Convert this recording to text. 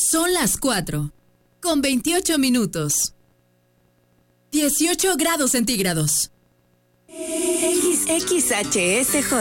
Son las 4, con 28 minutos. 18 grados centígrados. XHSJ